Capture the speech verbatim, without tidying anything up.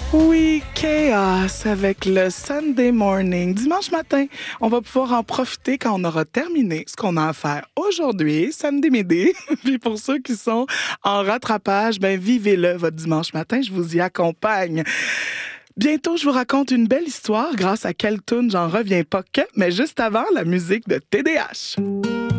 Oui, chaos avec le Sunday morning. Dimanche matin, on va pouvoir en profiter quand on aura terminé ce qu'on a à faire aujourd'hui, samedi midi. Puis pour ceux qui sont en rattrapage, ben vivez-le votre dimanche matin, je vous y accompagne. Bientôt, je vous raconte une belle histoire grâce à quelle tune j'en reviens pas que, mais juste avant, la musique de T D H.